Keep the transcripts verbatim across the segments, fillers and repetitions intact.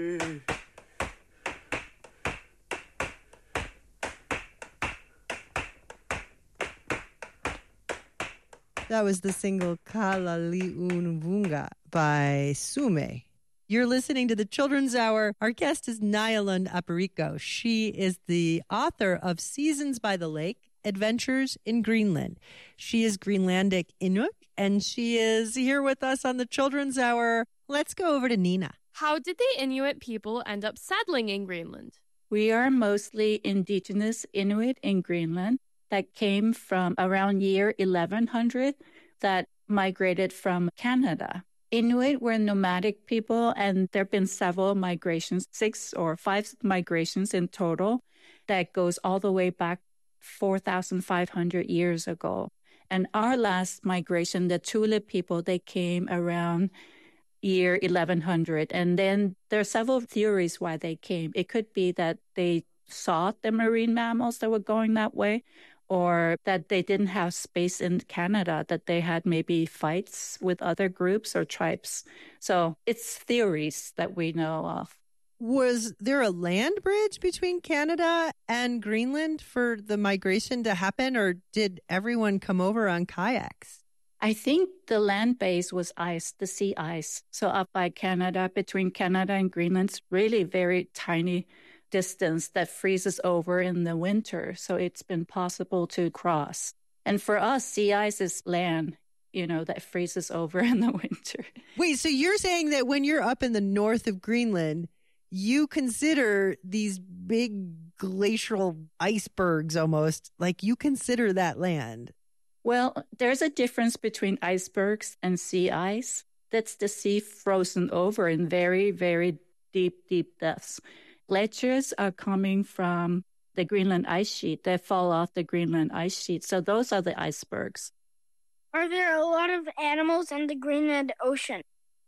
That was the single Kalali'unvunga by Sume. You're listening to the Children's Hour. Our guest is Nayalund Aparico. She is the author of Seasons by the Lake, Adventures in Greenland. She is Greenlandic Inuk, and she is here with us on the Children's Hour. Let's go over to Nina. How did the Inuit people end up settling in Greenland? We are mostly indigenous Inuit in Greenland that came from around year eleven hundred that migrated from Canada. Inuit were nomadic people, and there have been several migrations, six or five migrations in total, that goes all the way back four thousand five hundred years ago. And our last migration, the Thule people, they came around year eleven hundred. And then there are several theories why they came. It could be that they saw the marine mammals that were going that way, or that they didn't have space in Canada, that they had maybe fights with other groups or tribes. So it's theories that we know of. Was there a land bridge between Canada and Greenland for the migration to happen, or did everyone come over on kayaks? I think the land base was ice, the sea ice. So up by Canada, between Canada and Greenland's really very tiny distance that freezes over in the winter. So it's been possible to cross. And for us, sea ice is land, you know, that freezes over in the winter. Wait, so you're saying that when you're up in the north of Greenland, you consider these big glacial icebergs almost, like you consider that land? Well, there's a difference between icebergs and sea ice. That's the sea frozen over in very, very deep, deep depths. Glaciers are coming from the Greenland ice sheet. They fall off the Greenland ice sheet. So those are the icebergs. Are there a lot of animals in the Greenland Ocean?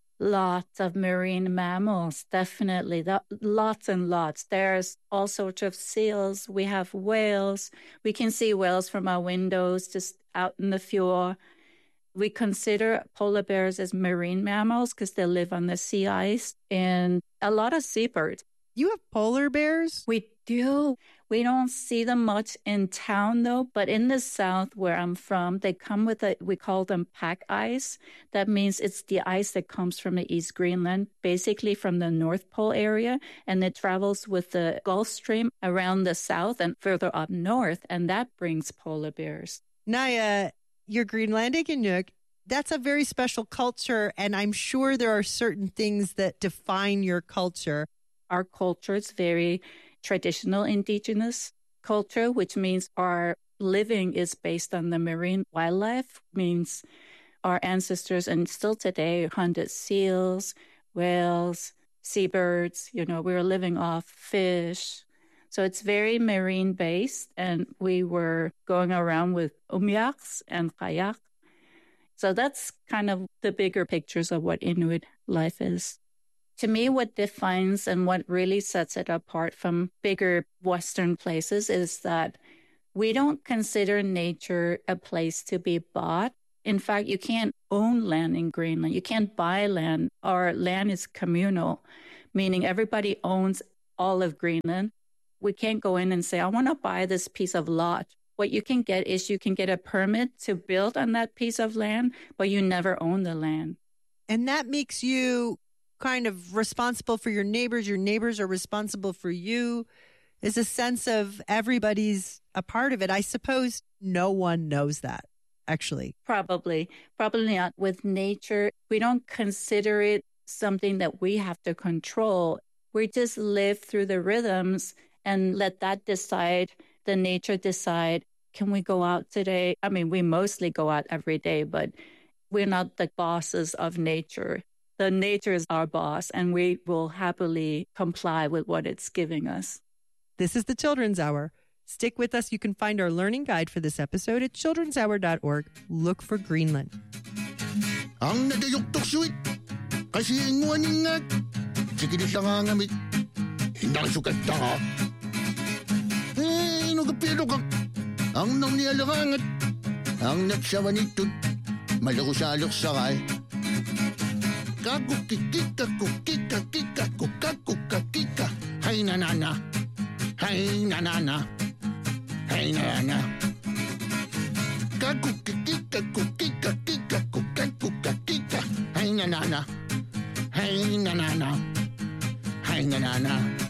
Lots of marine mammals, definitely. Lots and lots. There's all sorts of seals. We have whales. We can see whales from our windows just out in the fjord. We consider polar bears as marine mammals because they live on the sea ice, and a lot of seabirds. You have polar bears? We do. We don't see them much in town, though. But in the south where I'm from, they come with a, we call them pack ice. That means it's the ice that comes from the East Greenland, basically from the North Pole area. And it travels with the Gulf Stream around the south and further up north. And that brings polar bears. Naya, you're Greenlandic Inuk. That's a very special culture. And I'm sure there are certain things that define your culture. Our culture is very traditional indigenous culture, which means our living is based on the marine wildlife, means our ancestors and still today hunted seals, whales, seabirds. You know, we were living off fish. So it's very marine based, and we were going around with umiaks and kayak. So that's kind of the bigger pictures of what Inuit life is. To me, what defines and what really sets it apart from bigger Western places is that we don't consider nature a place to be bought. In fact, you can't own land in Greenland. You can't buy land. Our land is communal, meaning everybody owns all of Greenland. We can't go in and say, I want to buy this piece of lot. What you can get is you can get a permit to build on that piece of land, but you never own the land. And that makes you kind of responsible for your neighbors. Your neighbors are responsible for you. There's a sense of everybody's a part of it. I suppose no one knows that, actually. Probably. Probably not. With nature, we don't consider it something that we have to control. We just live through the rhythms and let that decide, the nature decide, can we go out today? I mean, we mostly go out every day, but we're not the bosses of nature. The nature is our boss, and we will happily comply with what it's giving us. This is the Children's Hour. Stick with us. You can find our learning guide for this episode at children's hour dot org. Look for Greenland. Ang nagayok tuksuit, kasi inguan ingat, sige di tangangamit, hindang sukat tanga. Eh, nagapiro ka, ang nang nialakangat, ang nagsawanitut, malako sa alok sakay. Kakukikika, kukika, kika, kukakuk. Hey na na na. Hey na na na. Hey na na na. Kakukikika kukika kika kukakuka kika. Hey na na na. Hey na na na. Hey na na na.